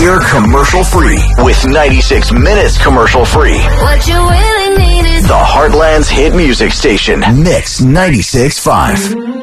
year commercial free with 96 minutes commercial free. What you really need is The Heartland's hit music station, Mix 96.5.